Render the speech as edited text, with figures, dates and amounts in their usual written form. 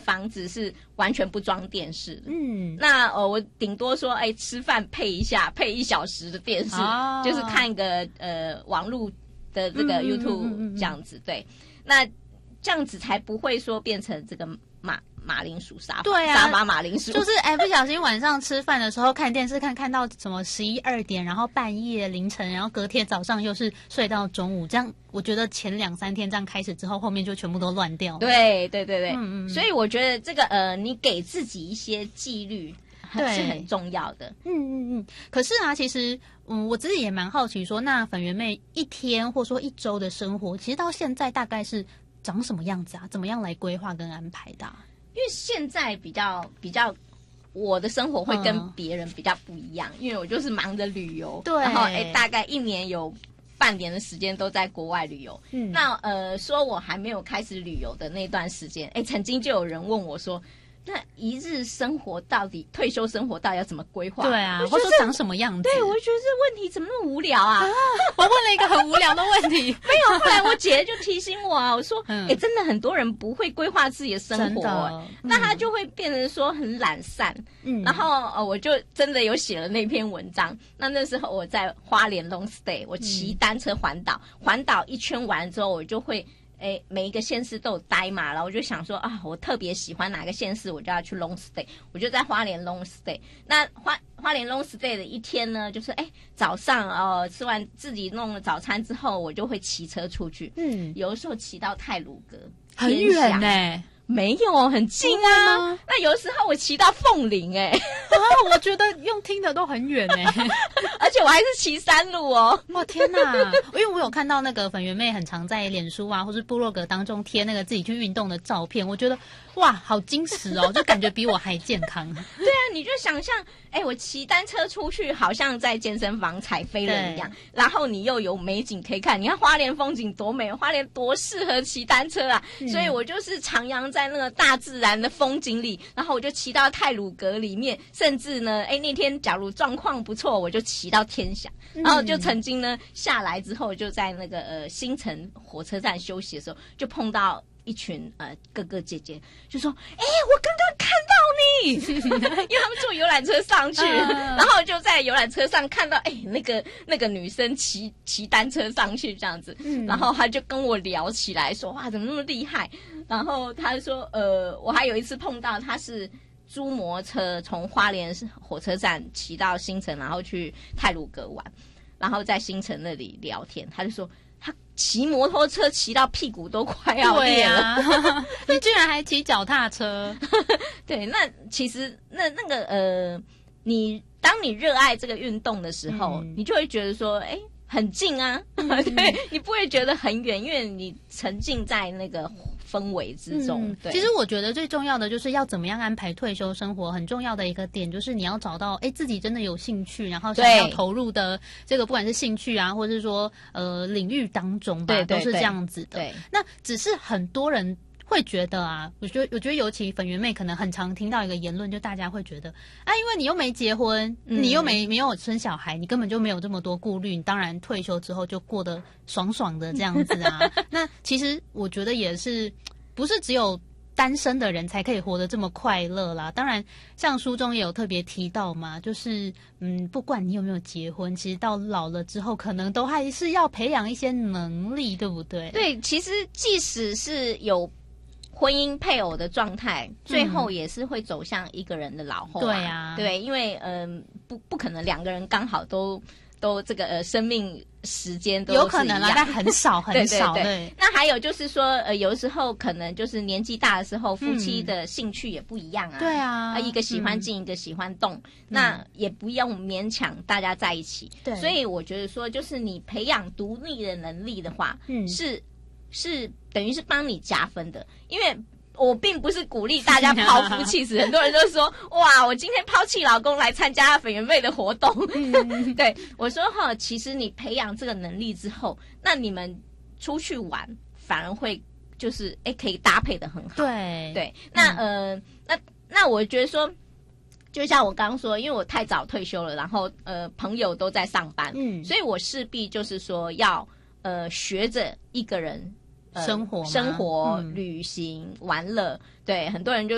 房子是完全不装电视的。那我顶多说，吃饭配1小时的电视，就是看一个网络的这个 YouTube 这样子。对，那这样子才不会说变成这个马铃薯沙发马铃薯， 就是不小心晚上吃饭的时候看电视看到什么11、2点，然后半夜凌晨，然后隔天早上又是睡到中午，这样我觉得前2、3天这样开始之后，后面就全部都乱掉了。 对，所以我觉得这个你给自己一些纪律是很重要的。 可是啊，其实我自己也蛮好奇说，那粉圆妹一天或说1周的生活，其实到现在大概是长什么样子啊？怎么样来规划跟安排的因为现在比较，我的生活会跟别人比较不一样，因为我就是忙着旅游， 对， 然后大概1年有半年的时间都在国外旅游。那说我还没有开始旅游的那段时间，曾经就有人问我说，那一日生活到底退休生活到底要怎么规划？ 对啊，或者说长什么样子？ 对，我就觉得这问题怎么那么无聊啊！ 我问了一个很无聊的问题， 没有。后来我姐就提醒我我说，真的很多人不会规划自己的生活，那他就会变成说很懒散。然后我就真的有写了那篇文章。那时候我在花莲 long stay， 我骑单车环岛1圈完之后，我就会。每一个县市都有待嘛，然后我就想说我特别喜欢哪个县市，我就要去 long stay， 我就在花莲 long stay。那花莲 long stay 的一天呢，就是早上吃完自己弄了早餐之后，我就会骑车出去。有的时候骑到太鲁阁， 很远呢。 没有，很近啊。那有时候我骑到凤林我觉得用听的都很远而且我还是骑山路哇天哪！因为我有看到那个粉圆妹很常在脸书或是部落格当中贴那个自己去运动的照片，我觉得哇好矜持就感觉比我还健康。 对啊，你就想象我骑单车出去好像在健身房踩飞了一样，然后你又有美景可以看，你看花莲风景多美，花莲多适合骑单车啊。所以我就是徜徉在那个大自然的风景里，然后我就骑到太鲁阁里面，甚至呢那天假如状况不错，我就骑到天祥。然后就曾经呢下来之后，就在那个新城火车站休息的时候，就碰到一群哥哥姐姐，就说我刚刚看到你因为他们坐游览车上去然后就在游览车上看到那个女生骑单车上去这样子。然后他就跟我聊起来说，哇怎么那么厉害。然后他说我还有一次碰到他是租摩托车从花莲火车站骑到新城，然后去太鲁阁玩，然后在新城那里聊天。他就说他骑摩托车骑到屁股都快要裂了。 你居然还骑脚踏车对，那其实那个当你热爱这个运动的时候，你就会觉得说很近啊对，你不会觉得很远，因为你沉浸在那个氛围之中。对， 其实我觉得最重要的就是要怎么样安排退休生活，很重要的一个点就是你要找到自己真的有兴趣，然后想要投入的这个不管是兴趣啊，或者是说领域当中吧，都是这样子的。对，那只是很多人会觉得我觉得尤其粉圆妹可能很常听到一个言论，就大家会觉得因为你又没结婚，你又没有生小孩，你根本就没有这么多顾虑，你当然退休之后就过得爽爽的这样子那其实我觉得也是不是只有单身的人才可以活得这么快乐啦。当然像书中也有特别提到嘛，就是不管你有没有结婚，其实到老了之后可能都还是要培养一些能力，对不对？ 对，其实即使是有婚姻配偶的状态，最后也是会走向一个人的老后。对，因为不可能2个人刚好都这个生命时间都是一样， 有可能但很少很少。 对，那还有就是说有时候可能就是年纪大的时候，夫妻的兴趣也不一样对一个喜欢静，一个喜欢动，那也不用勉强大家在一起。对，所以我觉得说就是你培养独立的能力的话，是等于是帮你加分的。因为我并不是鼓励大家抛夫弃子很多人都说哇我今天抛弃老公来参加粉圆妹的活动对，我说其实你培养这个能力之后，那你们出去玩反而会就是可以搭配得很好。对，那我觉得说就像我刚刚说，因为我太早退休了，然后朋友都在上班，所以我势必就是说要学着一个人生活旅行玩乐。对，很多人就